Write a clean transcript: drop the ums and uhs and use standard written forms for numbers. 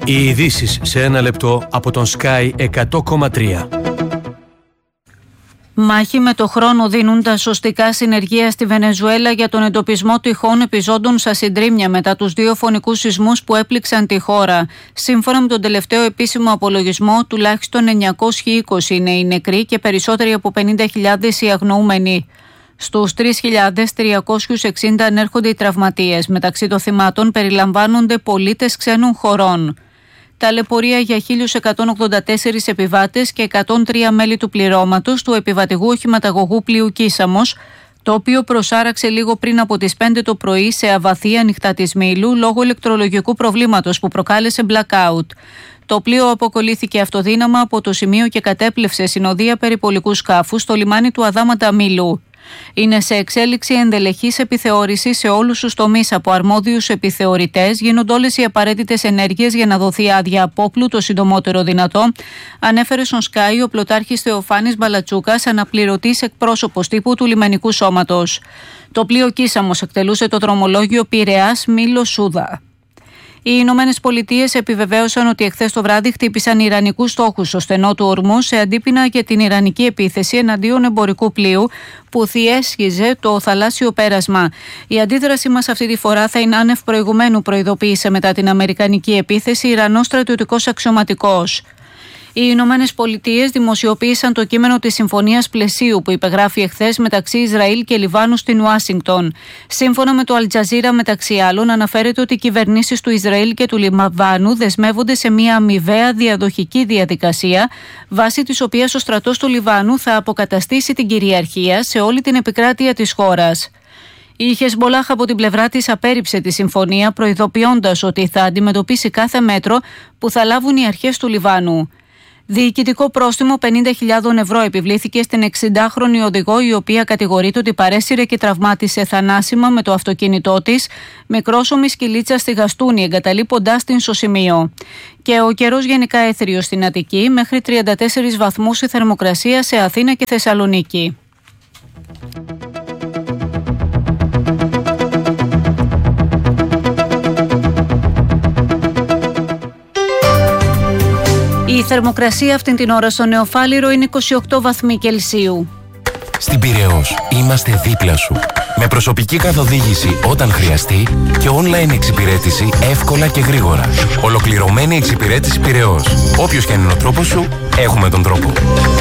Οι ειδήσεις σε ένα λεπτό από τον Sky 100,3. Μάχη με το χρόνο δίνουν τα σωστικά συνεργεία στη Βενεζουέλα για τον εντοπισμό τυχών επιζώντων στα συντρίμμια μετά τους 2 φωνικούς σεισμούς που έπληξαν τη χώρα. Σύμφωνα με τον τελευταίο επίσημο απολογισμό, τουλάχιστον 920 είναι οι νεκροί και περισσότεροι από 50.000 οι αγνοούμενοι. Στους 3.360 ανέρχονται οι τραυματίες. Μεταξύ των θυμάτων περιλαμβάνονται πολίτες ξένων χωρών. Ταλαιπωρία για 1.184 επιβάτες και 103 μέλη του πληρώματος του επιβατηγού οχηματαγωγού πλοίου Κίσαμος, το οποίο προσάραξε λίγο πριν από τις 5 το πρωί σε αβαθή ανοιχτά της Μήλου λόγω ηλεκτρολογικού προβλήματος που προκάλεσε blackout. Το πλοίο αποκολλήθηκε αυτοδύναμα από το σημείο και κατέπλευσε συνοδεία περιπολικού σκάφους στο λιμάνι του Αδάματα Μήλου. Είναι σε εξέλιξη ενδελεχής επιθεώρηση σε όλους τους τομείς από αρμόδιους επιθεωρητές. Γίνονται όλες οι απαραίτητες ενέργειες για να δοθεί άδεια απόπλου το συντομότερο δυνατό, ανέφερε στον Sky ο πλωτάρχης Θεοφάνης Μπαλατσούκας, αναπληρωτής εκπρόσωπος τύπου του λιμενικού σώματος. Το πλοίο Κίσαμος εκτελούσε το δρομολόγιο Πειραιάς Μήλο Σούδα. Οι Ηνωμένες Πολιτείες επιβεβαίωσαν ότι εχθές το βράδυ χτύπησαν ιρανικούς στόχους στο στενό του Ορμού σε αντίπεινα για την ιρανική επίθεση εναντίον εμπορικού πλοίου που διέσχιζε το θαλάσσιο πέρασμα. Η αντίδραση μας αυτή τη φορά θα είναι άνευ προηγουμένου, προειδοποίησε μετά την αμερικανική επίθεση Ιρανός στρατιωτικός αξιωματικός. Οι Ηνωμένες Πολιτείες δημοσιοποίησαν το κείμενο της συμφωνίας πλαισίου που υπεγράφει εχθές μεταξύ Ισραήλ και Λιβάνου στην Ουάσιγκτον. Σύμφωνα με το Αλτζαζίρα, μεταξύ άλλων, αναφέρεται ότι οι κυβερνήσεις του Ισραήλ και του Λιβάνου δεσμεύονται σε μια αμοιβαία διαδοχική διαδικασία, βάσει της οποίας ο στρατός του Λιβάνου θα αποκαταστήσει την κυριαρχία σε όλη την επικράτεια της χώρας. Η Χεσμπολάχ από την πλευρά της απέρριψε τη συμφωνία, προειδοποιώντας ότι θα αντιμετωπίσει κάθε μέτρο που θα λάβουν οι αρχές του Λιβάνου. Διοικητικό πρόστιμο 50.000 ευρώ επιβλήθηκε στην 60χρονη οδηγό, η οποία κατηγορείται ότι παρέσυρε και τραυμάτισε θανάσιμα με το αυτοκίνητό της μικρόσωμη σκυλίτσα στη Γαστούνη, εγκαταλείποντάς την στο σημείο. Και ο καιρός γενικά έθριος στην Αττική, μέχρι 34 βαθμούς η θερμοκρασία σε Αθήνα και Θεσσαλονίκη. Η θερμοκρασία αυτήν την ώρα στο Νεοφάλιρο είναι 28 βαθμοί Κελσίου. Στην Πειραιώς είμαστε δίπλα σου. Με προσωπική καθοδήγηση όταν χρειαστεί και online εξυπηρέτηση εύκολα και γρήγορα. Ολοκληρωμένη εξυπηρέτηση Πειραιώς. Όποιος και αν είναι ο τρόπος σου, έχουμε τον τρόπο.